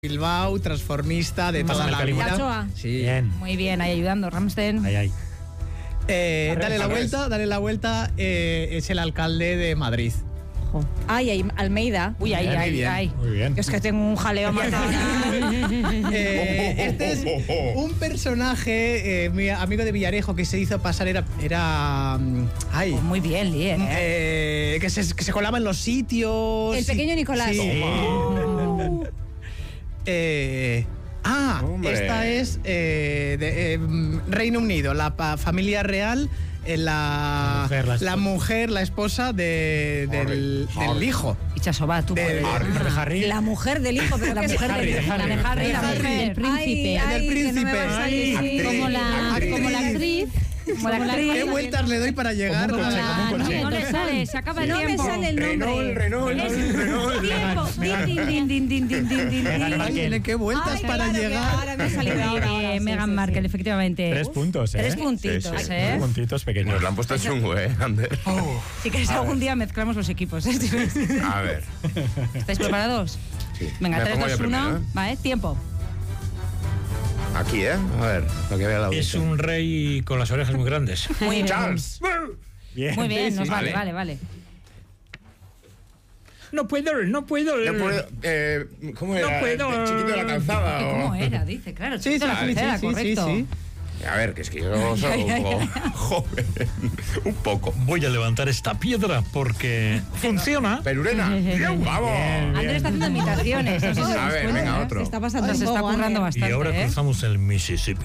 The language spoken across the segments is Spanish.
Bilbao, transformista de toda la vida. Ochoa. Sí. Bien. Muy bien, ahí ayudando, Ramsten. Ahí. Dale la vuelta, es el alcalde de Madrid. Ay, Almeida. Uy, Muy bien. Muy bien. Es que tengo un jaleo matado. Este es un personaje, mi amigo de Villarejo, que se hizo pasar, ay, Muy bien, bien. que se colaba en los sitios. El pequeño Nicolás. Sí. Hombre. Esta es Reino Unido, la familia real, la esposa del hijo. Y Chasoba, tú puedes. Harry. La mujer del hijo, pero La la mujer mujer del de hijo. Harry. La mujer del príncipe. Del príncipe. Actriz. Como la actriz. Como la actriz. ¿Qué vueltas le doy para llegar? Como un coche. No le sale, se acaba el No tiempo. me sale el nombre. Renault. Tiempo. Meghan Markle. Tiene qué vueltas para llegar. Ahora me ha salido Meghan Markle, efectivamente. 3 puntos, ¿eh? 3 puntitos, Sí, sí. ¿eh? 3 puntitos pequeños. Nos lo han puesto chungo, Ander. Si queréis algún día mezclamos los equipos. A ver. ¿Estáis preparados? Sí. Venga, Me 3, pongo 2, yo 1. primero, ¿eh? Vale, tiempo. Aquí, A ver, lo que vea la Es un rey con las orejas muy grandes. Muy bien. Charles. Bien. Muy bien, nos sí, vale, vale. vale. No puedo. No puedo, ¿cómo era? No puedo. ¿El chiquito de la calzada? ¿Y cómo o...? era? Dice, claro, Sí, chiquito de la calzada, correcto. sí. A ver, que es que yo soy un poco joven. Un poco. Voy a levantar esta piedra porque funciona. Perurena. ¡Vamos! Andrés está haciendo imitaciones. No sé si os A dais ver, cuenta, venga, ¿eh? otro. Se está pasando, se está currando Y bastante, ahora ¿eh? cruzamos el Mississippi.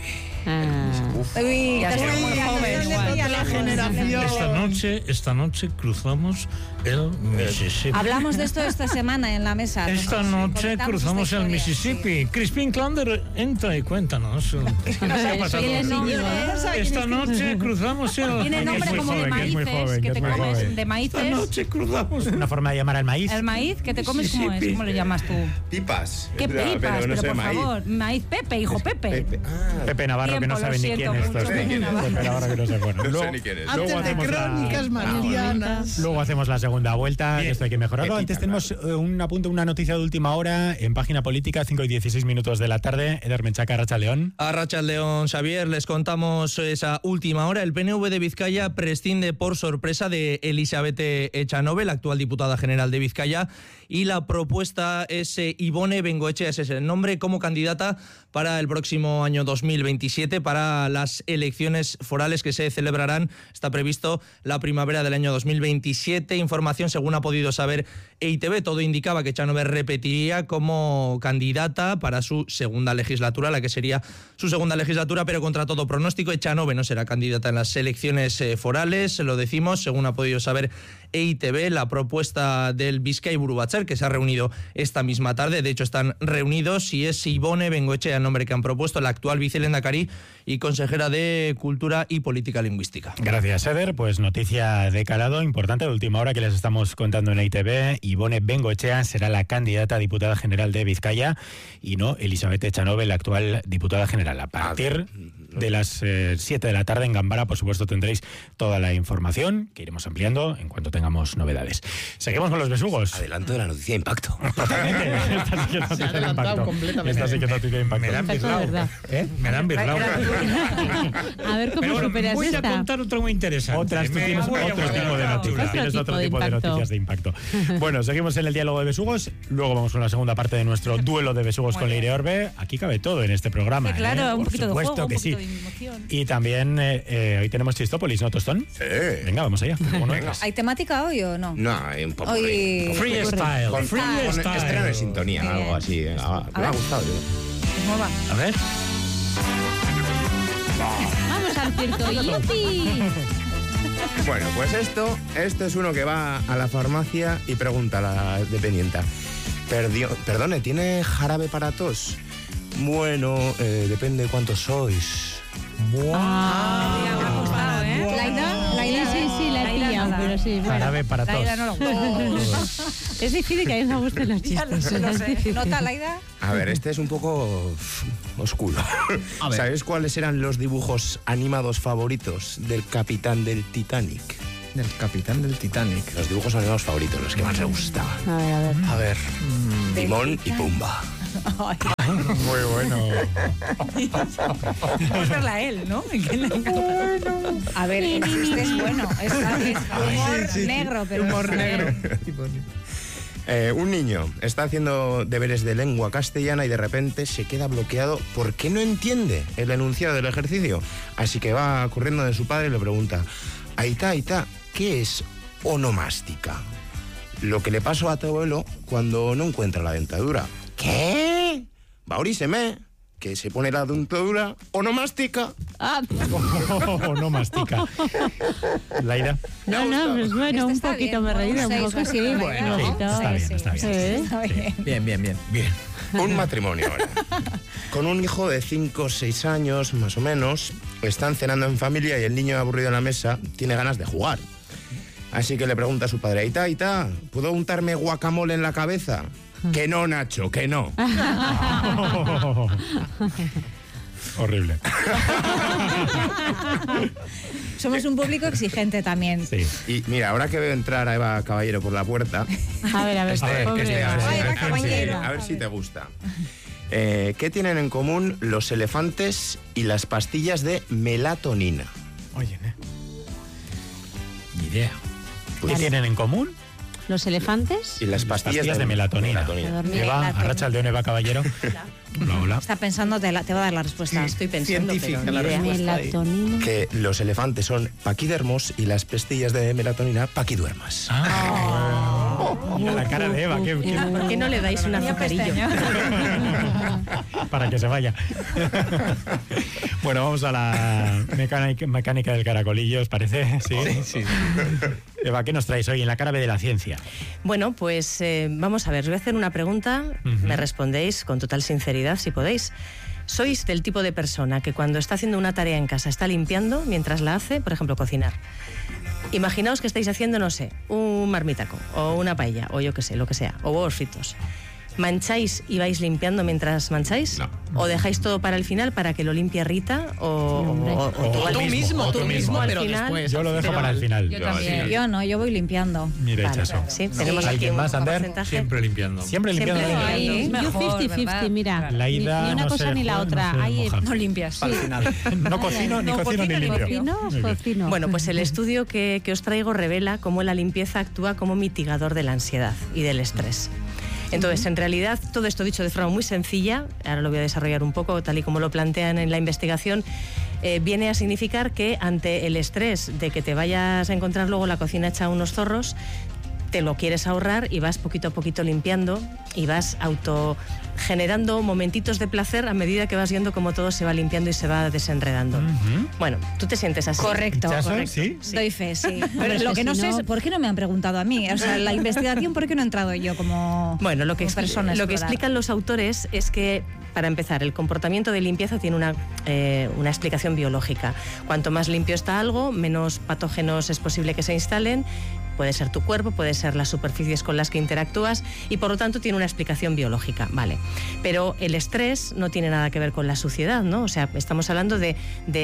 Uy, ya está muy joven igual. La generación. Esta noche cruzamos el Mississippi. Hablamos de esto esta semana en la mesa. Esta Nos noche comentamos cruzamos esta el historia, Mississippi. Crispin Klander, entra y cuéntanos. ¿Qué ha pasado? Esta noche cruzamos el... Tiene nombre muy como de joven, que es muy maíces, joven, que que te es muy comes, joven. de Esta maíces. noche cruzamos... Una forma de llamar al maíz. El maíz que te comes, ¿cómo es? Mississippi. ¿Cómo lo llamas tú? Pipas. ¿Qué Pero pipas? no Pero sé, por maíz. favor, maíz Pepe, hijo Pepe. Pepe Navarro, que no Tiempo, sabe lo ni quién siento es. mucho, Pepe Navarro, que no sé. Bueno, No sé ni quién es. luego Antes de hacemos crónicas marcianas. Luego hacemos la segunda vuelta, que esto hay que mejorarlo. Pepita, Antes tenemos un apunte, una noticia de última hora en Página Política, 5 y 16 minutos de la tarde. Eder Menchaca, Arratsaldeon. Arratsaldeon, Xavier, les contamos esa última hora. El PNV de Vizcaya prescinde por sorpresa de Elizabeth Echanove, la actual diputada general de Vizcaya, y la propuesta es Ibone Bengoechea, ese es el nombre, como candidata para el próximo año 2027, para las elecciones forales que se celebrarán. Está previsto la primavera del año 2027. Información, según ha podido saber EITB, todo indicaba que Echanove repetiría como candidata para su segunda legislatura, la que sería su segunda legislatura, pero contra todo pronóstico, Echanove no será candidata en las elecciones forales. Lo decimos, según ha podido saber EITB, la propuesta del Bizkaiburu Batzar, que se ha reunido esta misma tarde. De hecho, están reunidos y es Ibone Bengoechea el nombre que han propuesto, la actual vicelehendakari y consejera de Cultura y Política Lingüística. Gracias, Eder. Pues noticia de calado importante de última hora que les estamos contando en EITB. Ibone Bengoechea será la candidata a diputada general de Vizcaya y no Elizabeth Echanove, la actual diputada general. A partir de las 7 de la tarde en Gambara, por supuesto, tendréis toda la información que iremos ampliando en cuanto tengamos novedades. Seguimos con los besugos. Adelanto de la noticia de impacto. Totalmente. Esta sí que es noticia de adelantado impacto. completamente. Esta sí que es noticia de impacto. Me la han birlao. Me la han birlao. A ver cómo Pero bueno, superas voy a esta. contar otra muy interesante. Otras, tú Me tienes voy a otro guardar tipo de la noticias. captura. Tienes otro tipo de noticias de impacto. Bueno, seguimos en el diálogo de besugos. Luego vamos con la segunda parte de nuestro duelo de besugos con Leire Orbe. Aquí cabe todo en este programa. Claro, un Por poquito de supuesto juego, un que poquito sí. de emoción. Y también hoy tenemos Chistópolis, ¿no, Tostón? Sí. Venga, vamos allá. ¿Cómo no? ¿Hay temática hoy o no? No, hay un poco Hoy... Freestyle. con Freestyle. estreno de sintonía, Muy bien. algo así. Me ha gustado. ¿Cómo va? A ver. Vamos al circo, ¡yupi! Bueno, pues esto es uno que va a la farmacia y pregunta a la dependienta: perdone, ¿tiene jarabe para tos? Bueno, depende cuántos sois. Laida, sí, la he pillado, pero sí. Jarabe para todos. Laida no lo gusta. Es difícil que a mí me gusten los chistes. Es difícil. ¿Nota, Laida? A ver, este es un poco oscuro. A ver. ¿Sabéis cuáles eran los dibujos animados favoritos del capitán del Titanic? Del capitán del Titanic. Los dibujos animados favoritos, los que más le gustaban. A ver. A ver. Timón y Pumba. Muy bueno. Vamos a verla a él, ¿no? A ver, este es bueno. Es humor negro, pero... Humor negro. Un niño está haciendo deberes de lengua castellana y de repente se queda bloqueado porque no entiende el enunciado del ejercicio. Así que va corriendo de su padre y le pregunta: Aita, ¿qué es onomástica? Lo que le pasó a tu abuelo cuando no encuentra la dentadura. ¿Qué? Bauríseme, que se pone la dentadura onomástica. O no mastica. Laira. No, pues bueno, un poquito me he reído, un poco así. Bueno, está bien. Bien. Un matrimonio ahora. Con un hijo de 5 o 6 años, más o menos, están cenando en familia y el niño aburrido en la mesa tiene ganas de jugar. Así que le pregunta a su padre: Aita, ¿puedo untarme guacamole en la cabeza? Que no, Nacho, que no. Horrible. Somos un público exigente también. Sí. Y mira, ahora que veo entrar a Eva Caballero por la puerta... A ver, pobre Eva. A ver si te gusta. ¿Qué tienen en común los elefantes y las pastillas de melatonina? Oye, ni idea. ¿Qué tienen en común? ¿Los elefantes? Y las pastillas de melatonina. Eva, arracha el león, Eva Caballero. Hola. Está pensando, te va a dar la respuesta. Estoy pensando, Científica pero la respuesta. Melatonina. Que los elefantes son paquidermos y las pastillas de melatonina paquiduermas. Mira la cara de Eva. ¿Por qué no le dais un azucarillo? Para que se vaya. Bueno, vamos a la mecánica del caracolillo, ¿os parece? Sí. Eva, ¿qué nos traéis hoy en la cara B de la ciencia? Bueno, pues vamos a ver, os voy a hacer una pregunta, me respondéis con total sinceridad si podéis. ¿Sois del tipo de persona que cuando está haciendo una tarea en casa está limpiando mientras la hace, por ejemplo, cocinar? Imaginaos que estáis haciendo, no sé, un marmitaco o una paella o yo qué sé, lo que sea, o huevos fritos. ¿Mancháis y vais limpiando mientras mancháis? No. ¿O dejáis todo para el final para que lo limpie Rita? ¿O Tú mismo, al pero final? después. Yo lo dejo para el final. Yo también. Yo no, yo voy limpiando. Mira, Vale, eso. sí, tenemos aquí ¿Alguien un más, Ander? porcentaje. Siempre limpiando. Siempre limpiando. Ahí. Yo 50-50, mira. Laida, ni una no cosa se ni la juega, otra. no se Ahí moja. No limpias. Al final. No cocino, ni cocino, ni limpio. Cocino. Bueno, pues el estudio que os traigo revela cómo la limpieza actúa como mitigador de la ansiedad y del estrés. Entonces, en realidad, todo esto dicho de forma muy sencilla, ahora lo voy a desarrollar un poco, tal y como lo plantean en la investigación, viene a significar que ante el estrés de que te vayas a encontrar luego la cocina hecha unos zorros, te lo quieres ahorrar y vas poquito a poquito limpiando y vas autogenerando momentitos de placer a medida que vas viendo cómo todo se va limpiando y se va desenredando. Bueno, tú te sientes así. Correcto. ¿Sí? Doy fe, sí. Pero Pero lo es que que no si sé no- es por qué no me han preguntado a mí. O sea, la investigación, ¿por qué no he entrado yo como, Bueno, lo que como persona a lo que explorar? explican los autores es que, para empezar, el comportamiento de limpieza tiene una explicación biológica. Cuanto más limpio está algo, menos patógenos es posible que se instalen. Puede ser tu cuerpo, puede ser las superficies con las que interactúas y por lo tanto tiene una explicación biológica, vale. Pero el estrés no tiene nada que ver con la suciedad, ¿no? O sea, estamos hablando de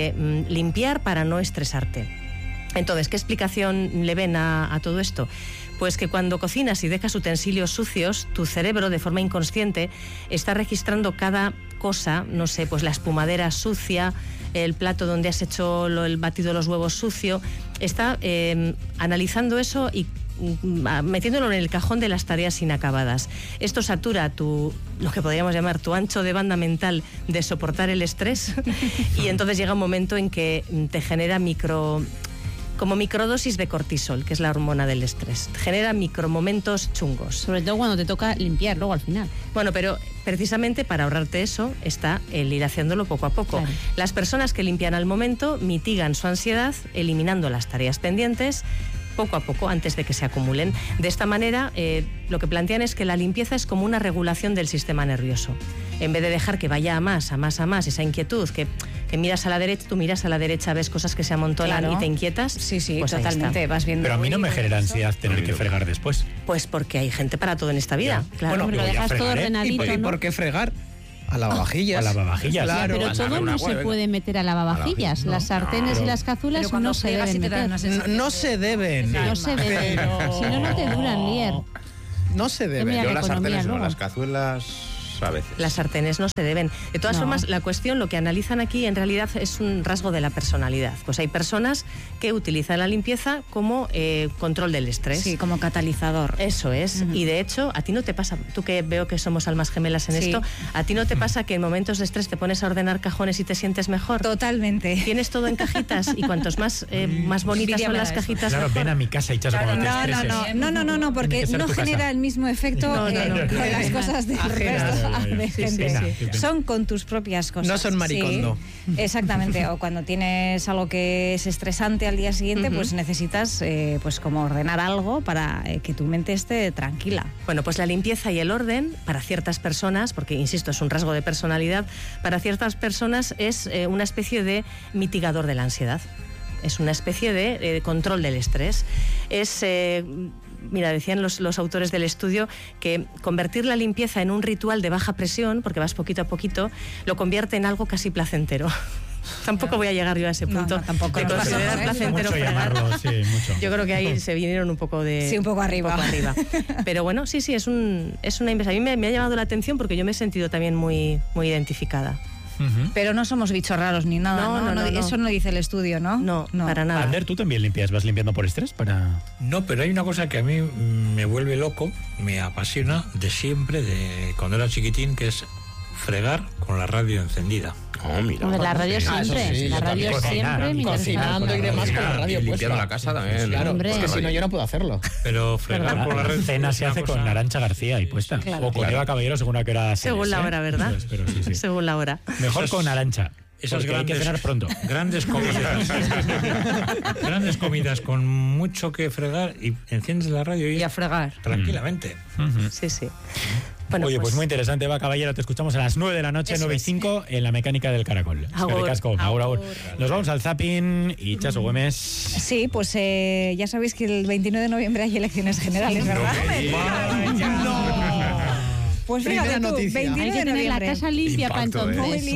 limpiar para no estresarte. Entonces, ¿qué explicación le ven a todo esto? Pues que cuando cocinas y dejas utensilios sucios, tu cerebro, de forma inconsciente, está registrando cada cosa, no sé, pues la espumadera sucia, el plato donde has hecho el batido de los huevos sucio, está analizando eso y metiéndolo en el cajón de las tareas inacabadas. Esto satura lo que podríamos llamar tu ancho de banda mental de soportar el estrés y entonces llega un momento en que te genera como microdosis de cortisol, que es la hormona del estrés. Genera micromomentos chungos. Sobre todo cuando te toca limpiar luego al final. Bueno, pero precisamente para ahorrarte eso está el ir haciéndolo poco a poco. Claro. Las personas que limpian al momento mitigan su ansiedad eliminando las tareas pendientes poco a poco antes de que se acumulen. De esta manera, lo que plantean es que la limpieza es como una regulación del sistema nervioso. En vez de dejar que vaya a más, esa inquietud, que miras a la derecha, tú miras a la derecha, ves cosas que se amontonan Claro. y te inquietas. Sí, pues ahí totalmente. está. Vas viendo. Pero a mí no me genera ansiedad tener que fregar después. Pues porque hay gente para todo en esta vida. Ya. Claro. Porque lo voy a dejas todo fregar, ¿eh? ordenadito, ¿Y ¿no? por qué fregar? A lavavajillas. A lavavajillas. Claro. Pero Anda, todo una no se huelga. puede meter a lavavajillas. Las sartenes y las cazuelas Pero cuando no se fregas deben sí te dan meter. una sensación No de- se deben. No se deben. Pero- Si no, no te duran, Lier. No se deben. Mira Yo la las economía sartenes no, luego. las cazuelas a veces. Las sartenes no se deben. De todas formas, la cuestión, lo que analizan aquí en realidad es un rasgo de la personalidad. Pues hay personas que utilizan la limpieza como control del estrés. Sí, como catalizador. Eso es. Y de hecho, a ti no te pasa, tú que veo que somos almas gemelas en esto, ¿a ti no te pasa que en momentos de estrés te pones a ordenar cajones y te sientes mejor? Totalmente. Tienes todo en cajitas y cuantos más bonitas son las cajitas, claro, mejor. ven a mi casa y Chaso, cuando te estreses. No, porque no genera el mismo efecto con las cosas del resto de gente. Son con tus propias cosas. No son maricondo. Sí, exactamente. O cuando tienes algo que es estresante al día siguiente, pues necesitas pues como ordenar algo para que tu mente esté tranquila. Bueno, pues la limpieza y el orden para ciertas personas, porque insisto, es un rasgo de personalidad, para ciertas personas es una especie de mitigador de la ansiedad. Es una especie de control del estrés. Mira, decían los autores del estudio que convertir la limpieza en un ritual de baja presión, porque vas poquito a poquito, lo convierte en algo casi placentero. Tampoco voy a llegar yo a ese punto tampoco de considerar placentero fregar. Yo creo que ahí se vinieron un poco arriba. Pero bueno, sí, es una investigación. A mí me ha llamado la atención porque yo me he sentido también muy identificada. Pero no somos bichos raros ni nada, ¿no? Eso no dice el estudio, ¿no? No, para nada. Ander, ¿tú también limpias? ¿Vas limpiando por estrés? No, pero hay una cosa que a mí me vuelve loco, me apasiona de siempre, de cuando era chiquitín, que es fregar con la radio encendida. Mira. La radio siempre. Sí, la radio siempre. Cocinando y demás con la radio puesta. Limpiando la casa también. Claro, Hombre. es que si no yo no puedo hacerlo. Pero fregar con la radio... Cena se hace con Arantxa García y puesta. O con Eva Caballero según a qué hora se Según la hora, ¿verdad? Pero sí. Según la hora. Mejor con Arantxa. Esas porque hay que cenar pronto. Grandes comidas con mucho que fregar y enciendes la radio Y a fregar. tranquilamente. Sí. Bueno, Oye, pues muy interesante, Eva Caballero. Te escuchamos a las 9 de la noche, 9 y 5, en la Mecánica del Caracol. Agur. Agur. Nos vamos al zapping y Chaso Gómez. Sí, pues ya sabéis que el 29 de noviembre hay elecciones generales, ¿verdad? Pues fíjate tú, 29 Hay que de tener la noviembre. casa limpia para entonces.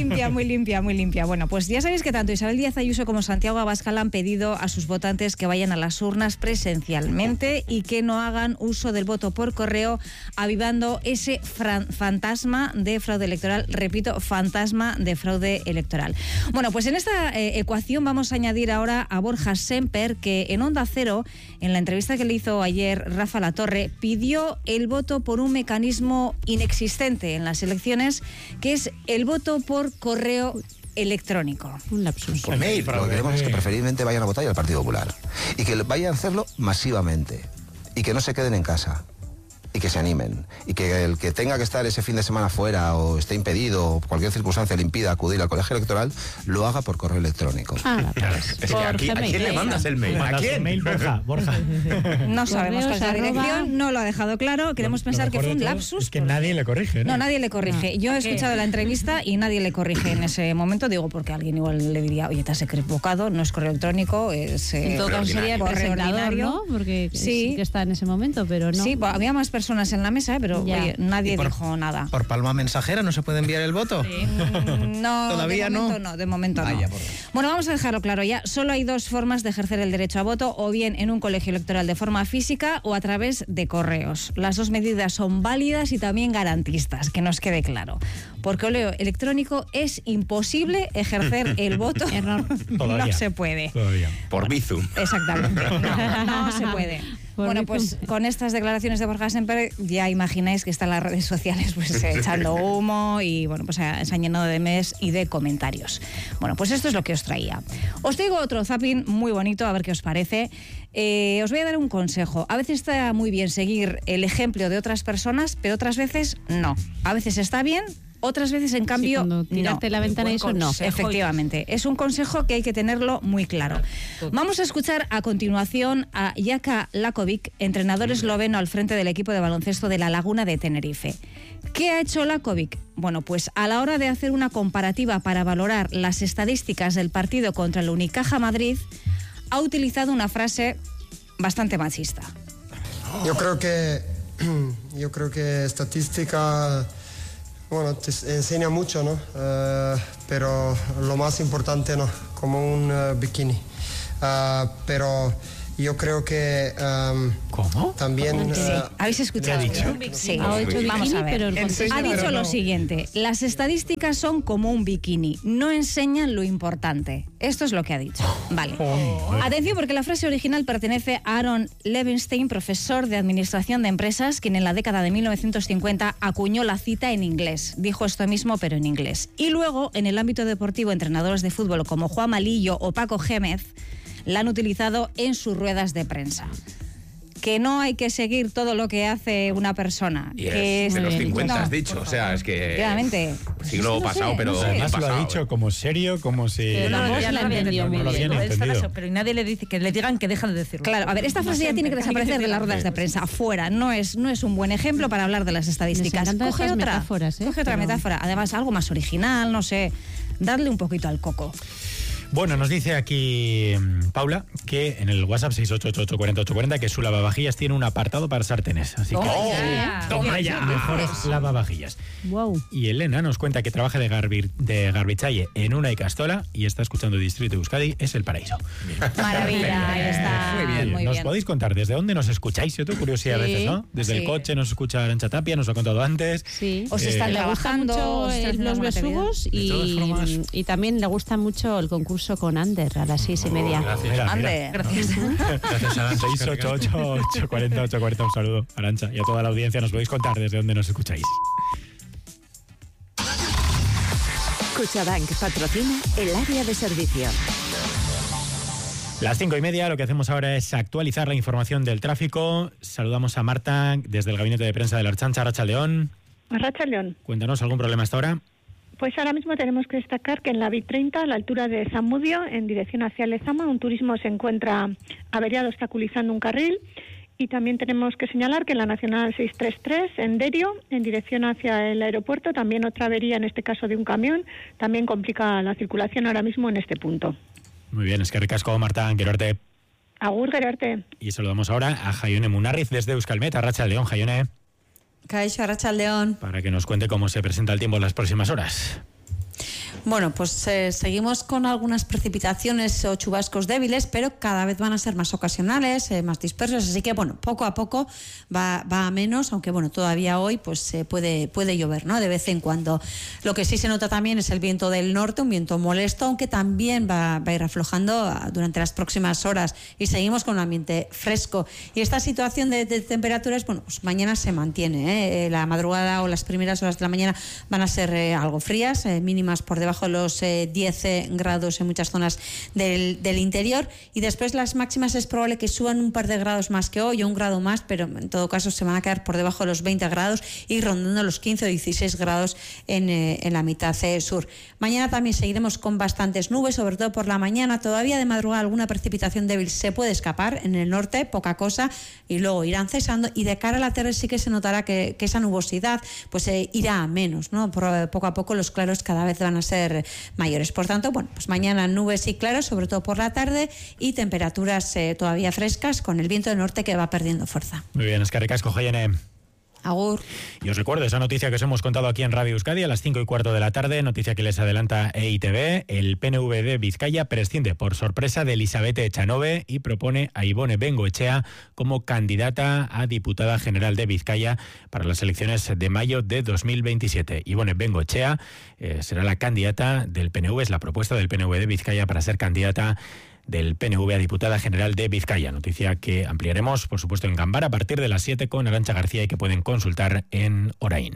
Muy limpia. Bueno, pues ya sabéis que tanto Isabel Díaz Ayuso como Santiago Abascal han pedido a sus votantes que vayan a las urnas presencialmente y que no hagan uso del voto por correo, avivando ese fantasma de fraude electoral. Repito, fantasma de fraude electoral. Bueno, pues en esta ecuación vamos a añadir ahora a Borja Semper, que en Onda Cero, en la entrevista que le hizo ayer Rafa Latorre, pidió el voto por un mecanismo inexistente en las elecciones, que es el voto por correo electrónico. Un lapsus. Por mail. Lo que queremos es que preferiblemente vayan a votar y al Partido Popular. Y que vayan a hacerlo masivamente. Y que no se queden en casa. Y que se animen. Y que el que tenga que estar ese fin de semana fuera o esté impedido o cualquier circunstancia le impida acudir al colegio electoral, lo haga por correo electrónico. Es que aquí, ¿a quién le mandas el mail? ¿A quién? Mail, Borja. No sabemos cuál es la dirección, no lo ha dejado claro. Queremos pensar que fue un lapsus. Es que nadie le corrige, ¿no? No, nadie le corrige. Yo he escuchado la entrevista y nadie le corrige en ese momento. Digo, porque alguien igual le diría, oye, te has equivocado, no es correo electrónico, es En todo caso sería el correo presentador, ordinario. ¿no? Porque Sí. que está en ese momento, pero no. Sí, pues, había más personas en la mesa, pero Ya. oye, nadie ¿Y por- dijo nada. ¿Por palma mensajera no se puede enviar el voto? No, ¿Todavía de momento no. Vaya, por Dios. Bueno, vamos a dejarlo claro ya. Solo hay dos formas de ejercer el derecho a voto, o bien en un colegio electoral de forma física o a través de correos. Las dos medidas son válidas y también garantistas, que nos quede claro. Por correo electrónico es imposible ejercer el voto. Todavía. No se puede. Todavía. Por Bizum. Exactamente. No se puede. Bueno, pues con estas declaraciones de Borja Semper ya imagináis que están las redes sociales pues echando humo y bueno, pues se han llenado de memes y de comentarios. Bueno, pues esto es lo que os traía. Os traigo otro zapping muy bonito, a ver qué os parece. Os voy a dar un consejo. A veces está muy bien seguir el ejemplo de otras personas, pero otras veces no. A veces está bien, otras veces, en cambio, cuando tiraste no. la ventana y eso no. Efectivamente. Es un consejo que hay que tenerlo muy claro. Vamos a escuchar a continuación a Jaka Lakovic, entrenador esloveno al frente del equipo de baloncesto de La Laguna de Tenerife. ¿Qué ha hecho Lakovic? Bueno, pues a la hora de hacer una comparativa para valorar las estadísticas del partido contra el Unicaja Madrid, ha utilizado una frase bastante machista. Yo creo que estadística, bueno, te enseña mucho, ¿no? Pero lo más importante, ¿no? Como un bikini. Pero Yo creo que ¿Cómo? también... Sí. ¿Habéis escuchado? ¿Qué ha dicho? Sí. Ha hecho Vamos bikini, a ver. pero el contexto Ha dicho pero lo no. siguiente: las estadísticas son como un bikini, no enseñan lo importante. Esto es lo que ha dicho. Vale. Atención, porque la frase original pertenece a Aaron Levinstein, profesor de Administración de Empresas, quien en la década de 1950 acuñó la cita en inglés. Dijo esto mismo, pero en inglés. Y luego, en el ámbito deportivo, entrenadores de fútbol como Juan Malillo o Paco Gémez la han utilizado en sus ruedas de prensa. Que no hay que seguir todo lo que hace una persona. Y que es de los 50 no, has dicho, o sea, es que... Claramente. Siglo pasado, pero... Además lo ha pasado, dicho como serio, como si... no, ya la entendió muy no lo bien. habían entendido. Pero y nadie le dice que le digan que dejan de decirlo. Claro, a ver, esta frase ya tiene que desaparecer de las ruedas de prensa. Fuera, no es un buen ejemplo para hablar de las estadísticas. Les encantan Coge estas otra, metáforas, coge otra pero- metáfora. Además, algo más original, no sé. Darle un poquito al coco. Bueno, nos dice aquí Paula que en el WhatsApp 688-840-840 que su lavavajillas tiene un apartado para sartenes. Así que toma ya, mejores lavavajillas. Wow. Y Elena nos cuenta que trabaja de Garbichalle en una Icastola y está escuchando Distrito de Euskadi, es el paraíso. Maravilla, ahí está. Muy bien. Muy ¿Nos bien. podéis contar desde dónde nos escucháis? Yo tengo curiosidad a Sí, veces, ¿no? Desde el sí. coche nos escucha Arantxa Tapia, nos lo ha contado antes. Sí. O si están Le gusta trabajando, mucho o si están haciendo los alguna actividad. besugos De todas formas. y también le gusta mucho el concurso con Ander a las 6:30. Gracias. Mira, Ande. Gracias. Gracias, Arancha. 688-840-840, un saludo, Arantxa, y a toda la audiencia nos podéis contar desde dónde nos escucháis. Cuchabank patrocina el área de servicio. Las 5:30, lo que hacemos ahora es actualizar la información del tráfico. Saludamos a Marta desde el Gabinete de Prensa de la Ertzaintza, Arratsaldeón. Arratsaldeón. Cuéntanos, ¿algún problema hasta ahora? Pues ahora mismo tenemos que destacar que en la B30, a la altura de Zamudio, en dirección hacia Lezama, un turismo se encuentra averiado, obstaculizando un carril. Y también tenemos que señalar que en la Nacional 633, en Derio, en dirección hacia el aeropuerto, también otra avería, en este caso de un camión, también complica la circulación ahora mismo en este punto. Muy bien, es que ricasco, Marta, Gerarte. Agur, Gerarte. Y saludamos ahora a Jaione Munarriz desde Euskalmet, Arratsaldeón, Jaione, Kaixo, Arratsaldeón. para que nos cuente cómo se presenta el tiempo en las próximas horas. Bueno, pues seguimos con algunas precipitaciones o chubascos débiles, pero cada vez van a ser más ocasionales, más dispersos, así que bueno, poco a poco va a menos, aunque bueno, todavía hoy pues puede llover, ¿no? De vez en cuando. Lo que sí se nota también es el viento del norte, un viento molesto, aunque también va a ir aflojando durante las próximas horas, y seguimos con un ambiente fresco. Y esta situación de temperaturas, bueno, pues mañana se mantiene, la madrugada o las primeras horas de la mañana van a ser algo frías, mínimas por debajo de los 10 grados en muchas zonas del interior, y después las máximas es probable que suban un par de grados más que hoy, o un grado más, pero en todo caso se van a quedar por debajo de los 20 grados y rondando los 15 o 16 grados en la mitad sur. Mañana también seguiremos con bastantes nubes, sobre todo por la mañana. Todavía de madrugada alguna precipitación débil se puede escapar en el norte, poca cosa, y luego irán cesando, y de cara a la tarde sí que se notará que esa nubosidad pues irá a menos, ¿no? Poco a poco los claros cada vez van a ser mayores. Por tanto, bueno, pues mañana nubes y claros, sobre todo por la tarde, y temperaturas todavía frescas, con el viento del norte que va perdiendo fuerza. Muy bien, es que ricasco, Jaione. Agur. Y os recuerdo esa noticia que os hemos contado aquí en Radio Euskadi a las 5:15 de la tarde, noticia que les adelanta EITB. El PNV de Vizcaya prescinde por sorpresa de Elisabeth Echanove y propone a Ibone Bengoechea como candidata a diputada general de Vizcaya para las elecciones de mayo de 2027. Ibone Bengoechea será la candidata del PNV, es la propuesta del PNV de Vizcaya para ser candidata del PNV a diputada general de Vizcaya. Noticia que ampliaremos, por supuesto, en Gambara a partir de las 7 con Arantxa García, y que pueden consultar en Orain.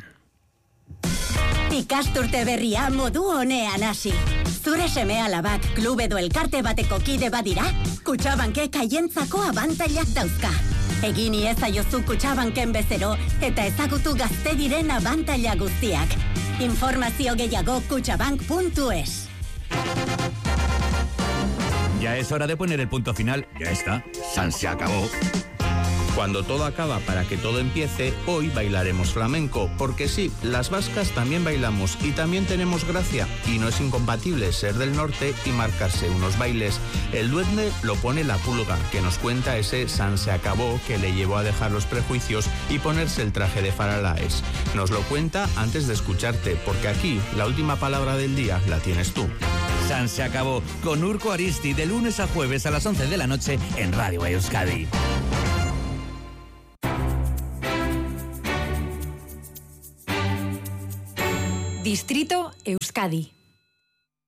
Ikasturte berria modu honean hasi. Zure seme alabak klub edo elkarte bateko kide badira, Kutxabankek haientzako abantailak dauzka. Egin iezaiozu Kutxabanken bezero eta ezagutu gazte diren abantaila guztiak. Informazio gehiago kutxabank.es. Ya es hora de poner el punto final. Ya está. San se acabó. Cuando todo acaba para que todo empiece, hoy bailaremos flamenco, porque sí, las vascas también bailamos y también tenemos gracia, y no es incompatible ser del norte y marcarse unos bailes. El duende lo pone la Pulga, que nos cuenta ese San se acabó que le llevó a dejar los prejuicios y ponerse el traje de Faralaes. Nos lo cuenta antes de escucharte, porque aquí la última palabra del día la tienes tú. San se acabó con Urco Aristi de lunes a jueves a las 11 de la noche en Radio Euskadi. Distrito Euskadi.